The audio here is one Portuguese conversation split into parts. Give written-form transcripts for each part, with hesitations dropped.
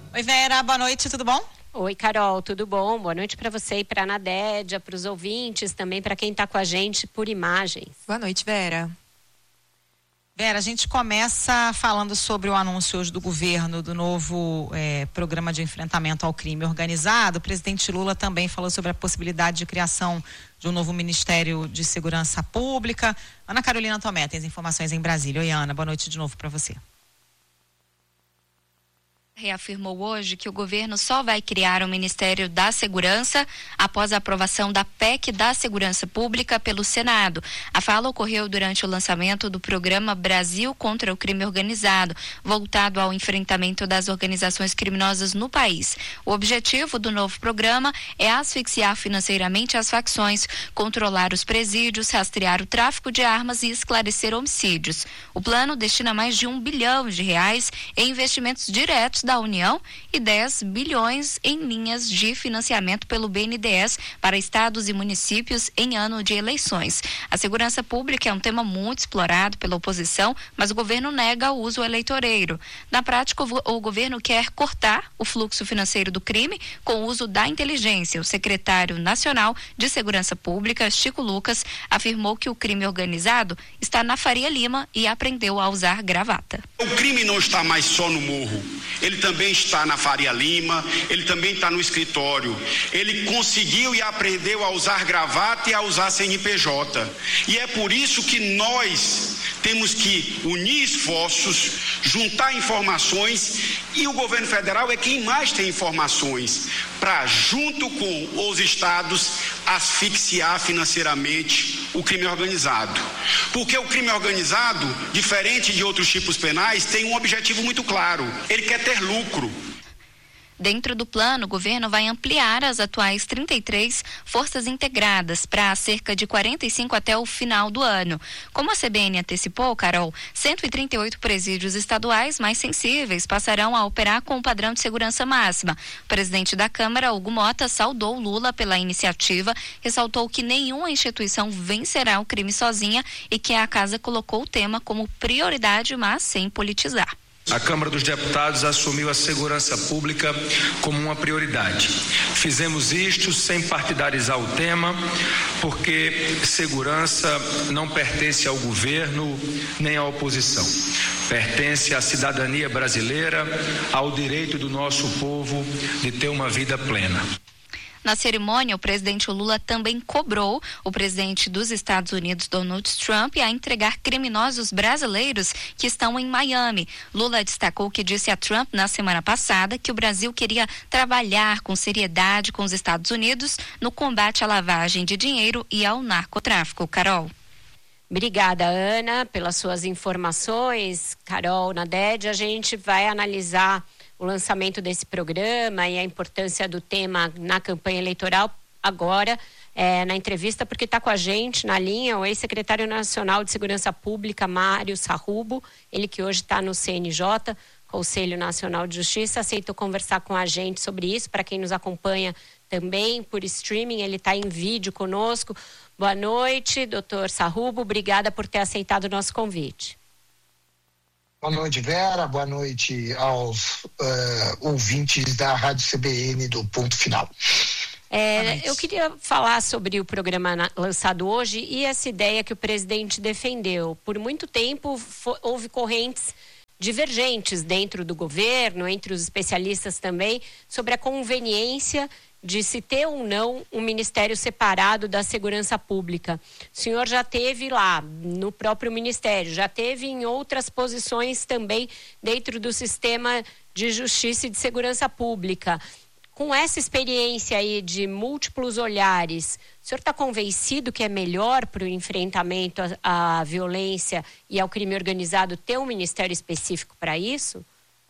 Oi, Vera, boa noite, tudo bom? Oi, Carol, tudo bom? Boa noite para você e para a Anadédia, para os ouvintes, também para quem está com a gente por imagens. Boa noite, Vera. Vera, a gente começa falando sobre o anúncio hoje do governo do novo programa de enfrentamento ao crime organizado. O presidente Lula também falou sobre a possibilidade de criação de um novo Ministério de Segurança Pública. Ana Carolina Tomé tem as informações em Brasília. Oi, Ana, boa noite de novo para você. Reafirmou hoje que o governo só vai criar o Ministério da Segurança após a aprovação da PEC da Segurança Pública pelo Senado. A fala ocorreu durante o lançamento do programa Brasil contra o Crime Organizado, voltado ao enfrentamento das organizações criminosas no país. O objetivo do novo programa é asfixiar financeiramente as facções, controlar os presídios, rastrear o tráfico de armas e esclarecer homicídios. O plano destina mais de R$1 bilhão em investimentos diretos da União e 10 bilhões em linhas de financiamento pelo BNDES para estados e municípios em ano de eleições. A segurança pública é um tema muito explorado pela oposição, mas o governo nega o uso eleitoreiro. Na prática, o governo quer cortar o fluxo financeiro do crime com o uso da inteligência. O secretário nacional de Segurança Pública, Chico Lucas, afirmou que o crime organizado está na Faria Lima e aprendeu a usar gravata. O crime não está mais só no morro. Ele também está na Faria Lima, ele também está no escritório. Ele conseguiu e aprendeu a usar gravata e a usar CNPJ. E é por isso que nós temos que unir esforços, juntar informações, e o governo federal é quem mais tem informações para, junto com os estados, asfixiar financeiramente o crime organizado. Porque o crime organizado, diferente de outros tipos penais, tem um objetivo muito claro: ele quer ter lucro. Dentro do plano, o governo vai ampliar as atuais 33 forças integradas para cerca de 45 até o final do ano. Como a CBN antecipou, Carol, 138 presídios estaduais mais sensíveis passarão a operar com o padrão de segurança máxima. O presidente da Câmara, Hugo Mota, saudou Lula pela iniciativa, ressaltou que nenhuma instituição vencerá o crime sozinha e que a casa colocou o tema como prioridade, mas sem politizar. A Câmara dos Deputados assumiu a segurança pública como uma prioridade. Fizemos isto sem partidarizar o tema, porque segurança não pertence ao governo nem à oposição. Pertence à cidadania brasileira, ao direito do nosso povo de ter uma vida plena. Na cerimônia, o presidente Lula também cobrou o presidente dos Estados Unidos, Donald Trump, a entregar criminosos brasileiros que estão em Miami. Lula destacou que disse a Trump na semana passada que o Brasil queria trabalhar com seriedade com os Estados Unidos no combate à lavagem de dinheiro e ao narcotráfico. Carol. Obrigada, Ana, pelas suas informações. Carol, Nadédia, a gente vai analisar o lançamento desse programa e a importância do tema na campanha eleitoral agora, na entrevista, porque está com a gente na linha o ex-secretário nacional de Segurança Pública, Mário Sarrubo, ele que hoje está no CNJ, Conselho Nacional de Justiça, aceitou conversar com a gente sobre isso. Para quem nos acompanha também por streaming, ele está em vídeo conosco. Boa noite, doutor Sarrubo, obrigada por ter aceitado o nosso convite. Boa noite, Vera. Boa noite aos ouvintes da Rádio CBN do Ponto Final. Eu queria falar sobre o programa lançado hoje e essa ideia que o presidente defendeu. Por muito tempo houve correntes divergentes dentro do governo, entre os especialistas também, sobre a conveniência de se ter ou não um ministério separado da segurança pública. O senhor já teve lá no próprio ministério, já teve em outras posições também dentro do sistema de justiça e de segurança pública. Com essa experiência aí de múltiplos olhares, o senhor está convencido que é melhor para o enfrentamento à violência e ao crime organizado ter um ministério específico para isso?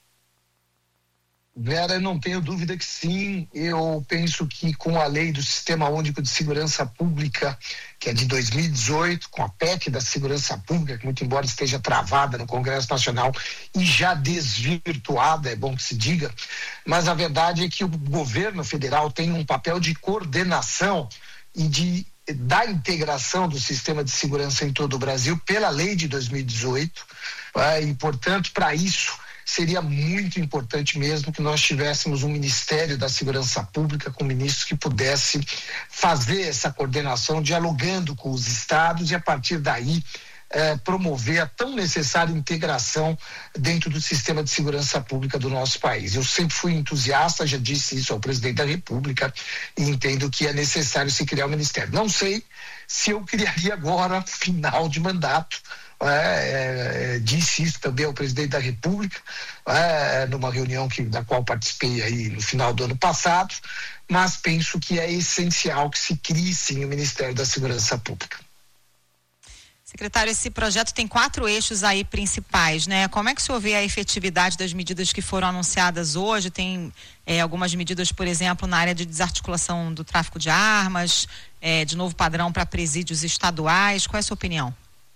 Vera, eu não tenho dúvida que sim. Eu penso que com a lei do Sistema Único de Segurança Pública, que é de 2018, com a PEC da Segurança Pública, que muito embora esteja travada no Congresso Nacional e já desvirtuada, é bom que se diga, mas a verdade é que o governo federal tem um papel de coordenação e da integração do sistema de segurança em todo o Brasil pela lei de 2018, e portanto, para isso seria muito importante mesmo que nós tivéssemos um Ministério da Segurança Pública com ministros que pudesse fazer essa coordenação, dialogando com os estados e a partir daí promover a tão necessária integração dentro do sistema de segurança pública do nosso país. Eu sempre fui entusiasta, já disse isso ao presidente da República e entendo que é necessário se criar um ministério. Não sei se eu criaria agora, final de mandato, disse isso também ao presidente da República, numa reunião da qual participei aí no final do ano passado, mas penso que é essencial que se crie sim o Ministério da Segurança Pública. Secretário, esse projeto tem 4 eixos aí principais, né? Como é que o senhor vê a efetividade das medidas que foram anunciadas hoje? Tem algumas medidas, por exemplo, na área de desarticulação do tráfico de armas, de novo padrão para presídios estaduais. Qual é a sua opinião?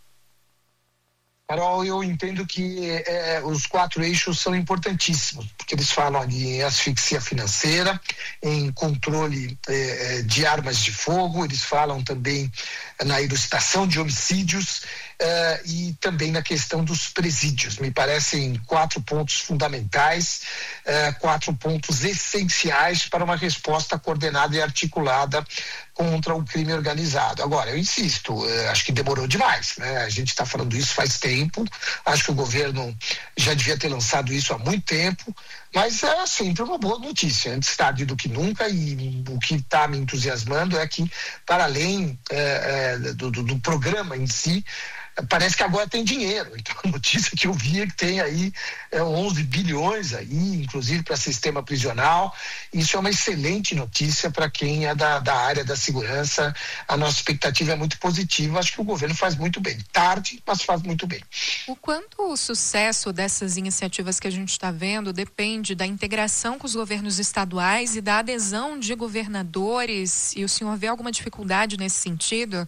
Carol, eu entendo que os 4 eixos são importantíssimos, porque eles falam em asfixia financeira, em controle de armas de fogo, eles falam também na elucidação de homicídios e também na questão dos presídios. Me parecem 4 pontos fundamentais, 4 pontos essenciais para uma resposta coordenada e articulada contra o crime organizado. Agora, eu insisto, acho que demorou demais, né? A gente está falando isso faz tempo, acho que o governo já devia ter lançado isso há muito tempo, mas é sempre uma boa notícia, antes tarde do que nunca, e o que está me entusiasmando é que, para além do programa em si, parece que agora tem dinheiro. Então a notícia que eu vi é que tem aí 11 bilhões aí, inclusive para sistema prisional. Isso é uma excelente notícia para quem é da área da segurança. A nossa expectativa é muito positiva. Acho que o governo faz muito bem. Tarde, mas faz muito bem. O quanto o sucesso dessas iniciativas que a gente está vendo depende da integração com os governos estaduais e da adesão de governadores, e o senhor vê alguma dificuldade nesse sentido?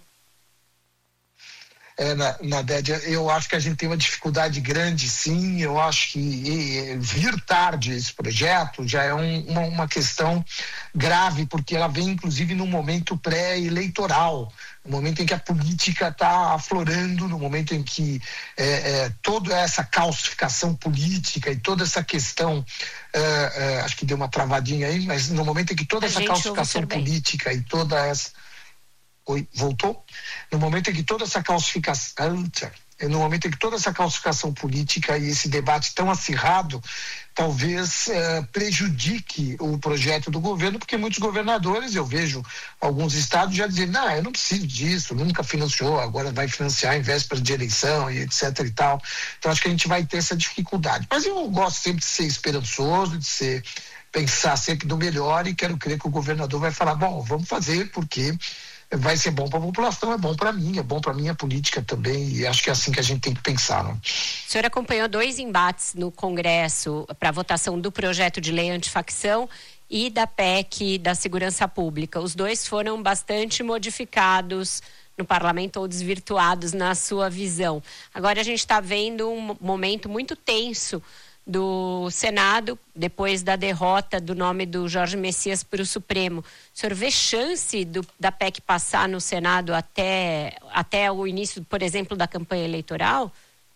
Nadédia, eu acho que a gente tem uma dificuldade grande, sim. Eu acho que vir tarde esse projeto já é uma questão grave, porque ela vem inclusive num momento pré-eleitoral, no momento em que a política está aflorando, no momento em que toda essa calcificação política e toda essa questão, acho que deu uma travadinha aí, mas no momento em que toda essa calcificação política e toda essa... Oi, voltou? No momento em que toda essa calcificação política e esse debate tão acirrado talvez prejudique o projeto do governo, porque muitos governadores, eu vejo alguns estados já dizendo, eu não preciso disso, nunca financiou, agora vai financiar em véspera de eleição e etc e tal. Então acho que a gente vai ter essa dificuldade. Mas eu gosto sempre de ser esperançoso, pensar sempre no melhor, e quero crer que o governador vai falar, bom, vamos fazer porque vai ser bom para a população, é bom para mim, é bom para a minha política também, e acho que é assim que a gente tem que pensar, né? O senhor acompanhou 2 embates no Congresso para a votação do projeto de lei antifacção e da PEC da Segurança Pública. Os 2 foram bastante modificados no parlamento ou desvirtuados na sua visão. Agora a gente está vendo um momento muito tenso do Senado, depois da derrota do nome do Jorge Messias para o Supremo. O senhor vê chance da PEC passar no Senado até o início, por exemplo, da campanha eleitoral?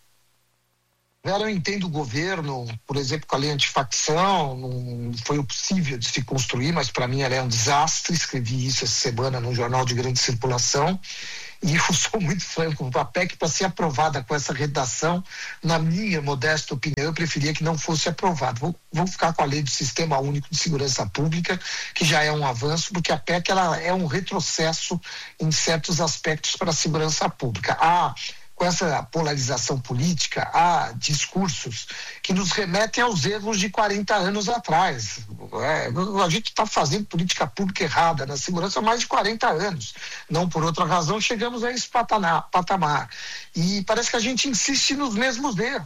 Eu entendo o governo, por exemplo, com a lei antifacção, não foi o possível de se construir, mas para mim ela é um desastre. Escrevi isso essa semana num jornal de grande circulação. E eu sou muito franco, a PEC, para ser aprovada com essa redação, na minha modesta opinião, eu preferia que não fosse aprovado. Vou ficar com a lei do Sistema Único de Segurança Pública, que já é um avanço, porque a PEC ela é um retrocesso em certos aspectos para a segurança pública. Com essa polarização política, há discursos que nos remetem aos erros de 40 anos atrás. A gente está fazendo política pública errada na segurança há mais de 40 anos. Não por outra razão chegamos a esse patamar. E parece que a gente insiste nos mesmos erros.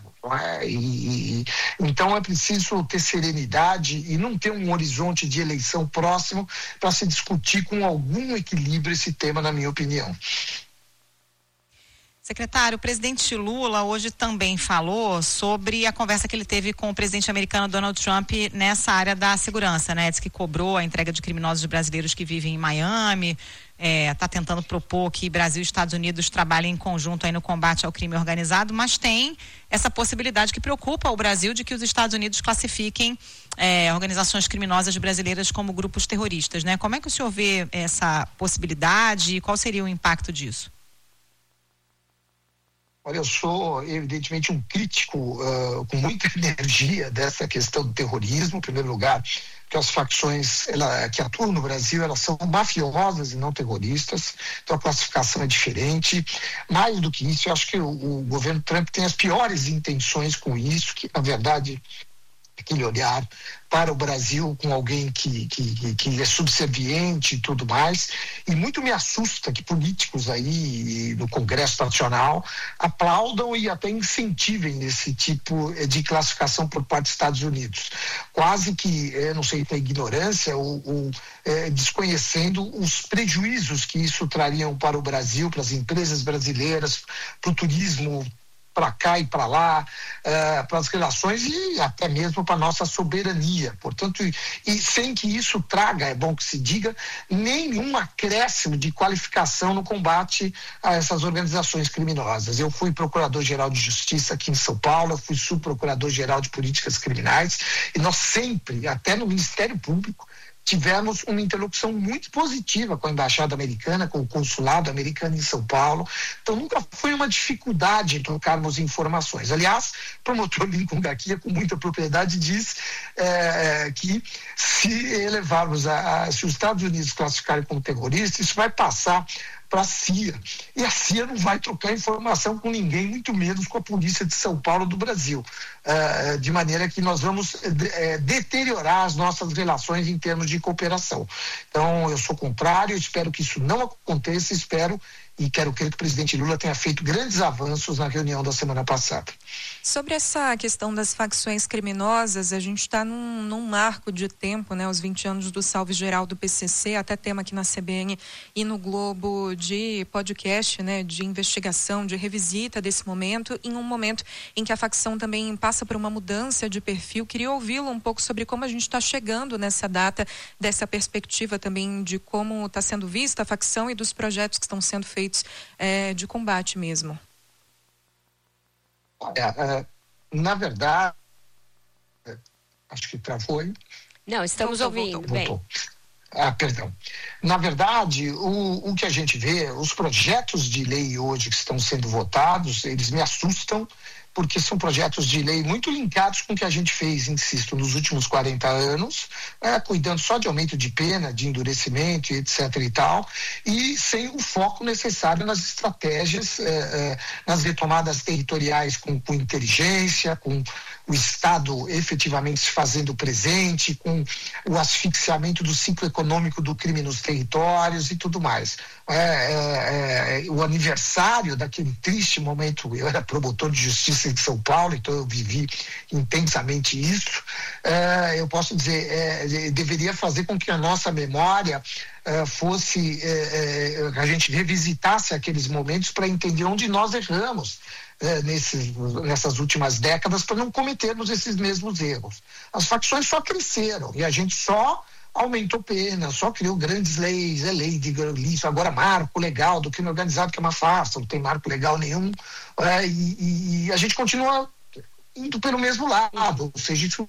Então é preciso ter serenidade e não ter um horizonte de eleição próximo para se discutir com algum equilíbrio esse tema, na minha opinião. Secretário, o presidente Lula hoje também falou sobre a conversa que ele teve com o presidente americano Donald Trump nessa área da segurança, né? Diz que cobrou a entrega de criminosos brasileiros que vivem em Miami, está tentando propor que Brasil e Estados Unidos trabalhem em conjunto aí no combate ao crime organizado, mas tem essa possibilidade que preocupa o Brasil de que os Estados Unidos classifiquem organizações criminosas brasileiras como grupos terroristas, né? Como é que o senhor vê essa possibilidade e qual seria o impacto disso? Olha, eu sou evidentemente um crítico com muita energia dessa questão do terrorismo. Em primeiro lugar, que as facções que atuam no Brasil, elas são mafiosas e não terroristas, então a classificação é diferente. Mais do que isso, eu acho que o governo Trump tem as piores intenções com isso, que na verdade aquele olhar para o Brasil com alguém que é subserviente e tudo mais, e muito me assusta que políticos aí do Congresso Nacional aplaudam e até incentivem esse tipo de classificação por parte dos Estados Unidos, quase que, não sei se é ignorância ou desconhecendo os prejuízos que isso trariam para o Brasil, para as empresas brasileiras, para o turismo para cá e para lá, para as relações e até mesmo para a nossa soberania. Portanto, e sem que isso traga, é bom que se diga, nenhum acréscimo de qualificação no combate a essas organizações criminosas. Eu fui procurador-geral de Justiça aqui em São Paulo, eu fui subprocurador-geral de Políticas Criminais, e nós sempre, até no Ministério Público, tivemos uma interlocução muito positiva com a Embaixada Americana, com o Consulado Americano em São Paulo. Então, nunca foi uma dificuldade em trocarmos informações. Aliás, o promotor Lincoln Gaquia, com muita propriedade, diz que se se os Estados Unidos classificarem como terrorista, isso vai passar para a CIA. E a CIA não vai trocar informação com ninguém, muito menos com a Polícia de São Paulo do Brasil. De maneira que nós vamos deteriorar as nossas relações em termos de cooperação. Então, eu sou contrário, espero que isso não aconteça, e quero crer que o presidente Lula tenha feito grandes avanços na reunião da semana passada. Sobre essa questão das facções criminosas, a gente está num marco de tempo, né? Os 20 anos do Salve Geral do PCC, até tema aqui na CBN e no Globo de podcast, né? De investigação, de revisita desse momento, em um momento em que a facção também passa por uma mudança de perfil. Queria ouvi-lo um pouco sobre como a gente está chegando nessa data, dessa perspectiva também de como está sendo vista a facção e dos projetos que estão sendo feitos de combate mesmo. Na verdade, acho que travou aí. Não, estamos ouvindo. Voltou. Perdão. Na verdade, o que a gente vê, os projetos de lei hoje que estão sendo votados, eles me assustam, porque são projetos de lei muito linkados com o que a gente fez, insisto, nos últimos 40 anos, cuidando só de aumento de pena, de endurecimento, etc. e tal, e sem o foco necessário nas estratégias, nas retomadas territoriais com inteligência, com o Estado efetivamente se fazendo presente, com o asfixiamento do ciclo econômico do crime nos territórios e tudo mais. O aniversário daquele triste momento, eu era promotor de justiça em São Paulo, então eu vivi intensamente isso. Eu posso dizer, deveria fazer com que a nossa memória fosse, a gente revisitasse aqueles momentos para entender onde nós erramos nessas últimas décadas, para não cometermos esses mesmos erros. As facções só cresceram e a gente só aumentou pena, só criou grandes leis, lei de isso, agora marco legal do crime organizado, que é uma farsa, não tem marco legal nenhum, e a gente continua indo pelo mesmo lado, ou seja, isso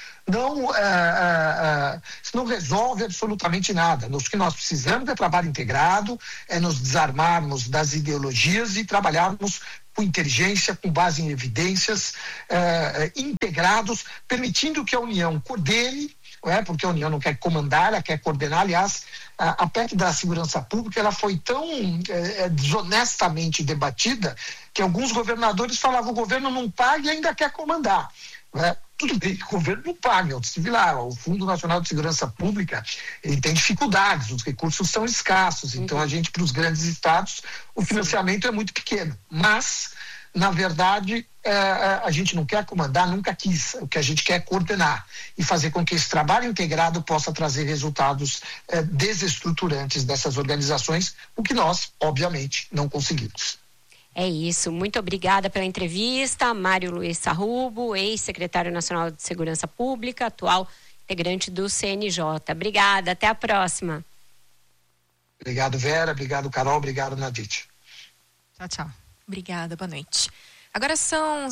não resolve absolutamente nada. O que nós precisamos é trabalho integrado, é nos desarmarmos das ideologias e trabalharmos com inteligência, com base em evidências, integrados, permitindo que a União coordene, porque a União não quer comandar, ela quer coordenar. Aliás, a PEC da segurança pública, ela foi tão desonestamente debatida que alguns governadores falavam: o governo não paga e ainda quer comandar. Tudo bem, o governo não paga. O Fundo Nacional de Segurança Pública, ele tem dificuldades, os recursos são escassos, então a gente, para os grandes estados, o financiamento é muito pequeno, mas na verdade a gente não quer comandar, nunca quis. O que a gente quer é coordenar e fazer com que esse trabalho integrado possa trazer resultados desestruturantes dessas organizações, o que nós, obviamente, não conseguimos. É isso, muito obrigada pela entrevista, Mário Luiz Sarrubo, ex-secretário nacional de Segurança Pública, atual integrante do CNJ. Obrigada, até a próxima. Obrigado, Vera, obrigado, Carol, obrigado, Nadite. Tchau, tchau. Obrigada, boa noite. Agora são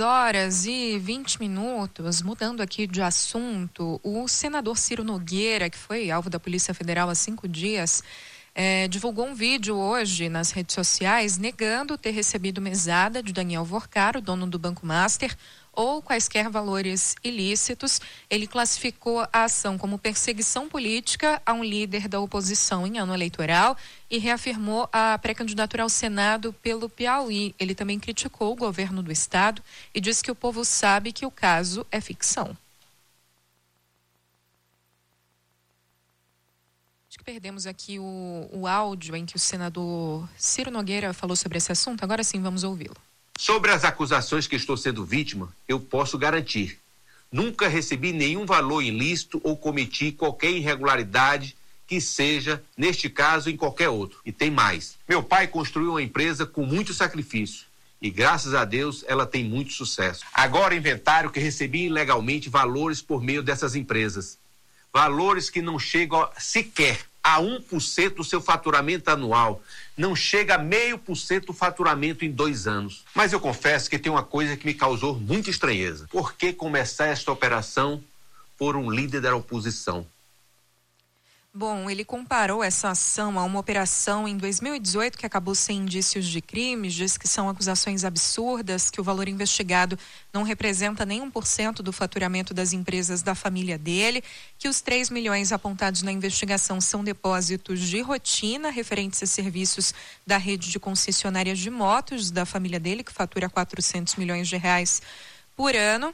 6h20, mudando aqui de assunto. O senador Ciro Nogueira, que foi alvo da Polícia Federal há 5 dias, divulgou um vídeo hoje nas redes sociais negando ter recebido mesada de Daniel Vorcaro, dono do Banco Master, ou quaisquer valores ilícitos. Ele classificou a ação como perseguição política a um líder da oposição em ano eleitoral e reafirmou a pré-candidatura ao Senado pelo Piauí. Ele também criticou o governo do estado e disse que o povo sabe que o caso é ficção. Perdemos aqui o áudio em que o senador Ciro Nogueira falou sobre esse assunto. Agora sim, vamos ouvi-lo. Sobre as acusações que estou sendo vítima, eu posso garantir. Nunca recebi nenhum valor ilícito ou cometi qualquer irregularidade que seja, neste caso, em qualquer outro. E tem mais. Meu pai construiu uma empresa com muito sacrifício. E graças a Deus ela tem muito sucesso. Agora inventaram que recebi ilegalmente valores por meio dessas empresas. Valores que não chegam sequer a 1% do seu faturamento anual, não chega a 0,5% do faturamento em 2 anos. Mas eu confesso que tem uma coisa que me causou muita estranheza. Por que começar esta operação por um líder da oposição? Bom, ele comparou essa ação a uma operação em 2018 que acabou sem indícios de crimes, diz que são acusações absurdas, que o valor investigado não representa nem 1% do faturamento das empresas da família dele, que os 3 milhões apontados na investigação são depósitos de rotina referentes a serviços da rede de concessionárias de motos da família dele, que fatura 400 milhões de reais por ano.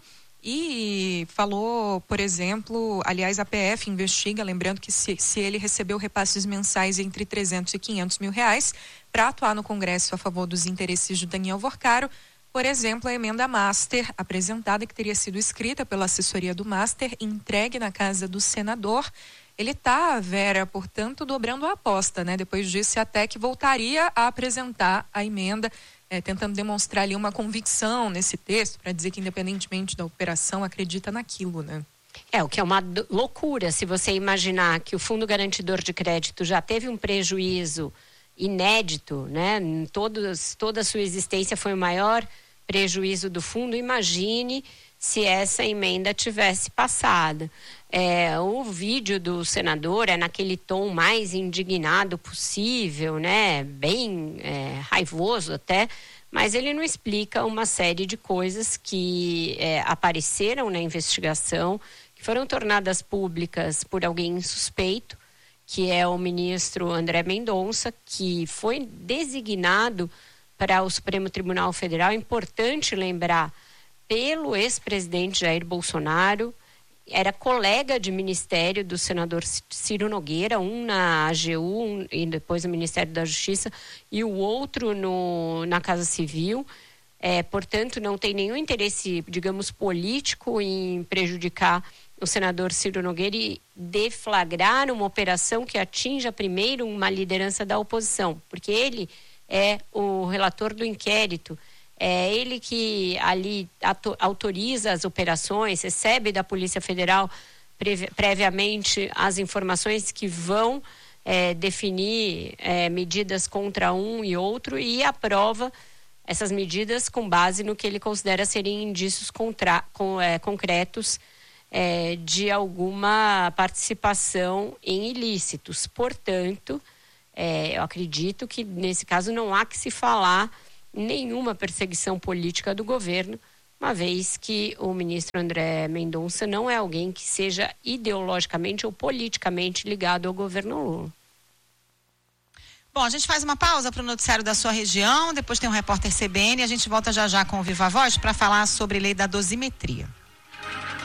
E falou, por exemplo, aliás, a PF investiga, lembrando que se ele recebeu repasses mensais entre 300 e 500 mil reais para atuar no Congresso a favor dos interesses de Daniel Vorcaro. Por exemplo, a emenda Master, apresentada, que teria sido escrita pela assessoria do Master, entregue na casa do senador. Ele está, Vera, portanto, dobrando a aposta, né? Depois disse até que voltaria a apresentar a emenda, tentando demonstrar ali uma convicção nesse texto, para dizer que, independentemente da operação, acredita naquilo, né? O que é uma loucura, se você imaginar que o Fundo Garantidor de Crédito já teve um prejuízo inédito, né? Toda a sua existência foi o maior prejuízo do fundo. Imagine se essa emenda tivesse passado. O vídeo do senador é naquele tom mais indignado possível, né? Bem raivoso até, mas ele não explica uma série de coisas que apareceram na investigação, que foram tornadas públicas por alguém suspeito, que é o ministro André Mendonça, que foi designado para o Supremo Tribunal Federal. É importante lembrar, pelo ex-presidente Jair Bolsonaro, era colega de ministério do senador Ciro Nogueira, um na AGU e depois no Ministério da Justiça, e o outro na Casa Civil. Portanto, não tem nenhum interesse, digamos, político em prejudicar o senador Ciro Nogueira e deflagrar uma operação que atinja primeiro uma liderança da oposição, porque ele é o relator do inquérito. É ele que ali autoriza as operações, recebe da Polícia Federal previamente as informações que vão definir medidas contra um e outro e aprova essas medidas com base no que ele considera serem indícios concretos de alguma participação em ilícitos. Portanto, eu acredito que nesse caso não há que se falar nenhuma perseguição política do governo, uma vez que o ministro André Mendonça não é alguém que seja ideologicamente ou politicamente ligado ao governo Lula. Bom, a gente faz uma pausa para o noticiário da sua região, depois tem um repórter CBN e a gente volta já com o Viva Voz para falar sobre lei da dosimetria.